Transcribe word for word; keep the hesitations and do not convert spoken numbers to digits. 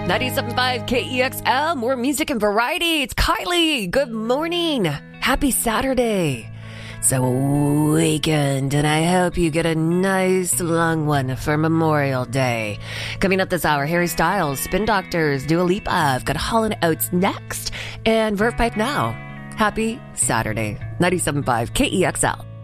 ninety-seven point five K E X L, more music and variety. It's Kylie. Good morning. Happy Saturday. It's a weekend, and I hope you get a nice long one for Memorial Day. Coming up this hour, Harry Styles, Spin Doctors, Dua Lipa. I've got Hall and Oates next, and Verve Pipe Now. Happy Saturday. ninety-seven point five K E X L.